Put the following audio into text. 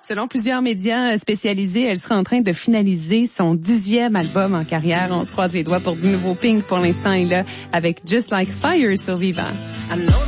Selon plusieurs médias spécialisés, elle sera en train de finaliser son 10e album en carrière. On se croise les doigts pour du nouveau Pink. Pour l'instant, il est là avec Just Like Fire sur Vivant.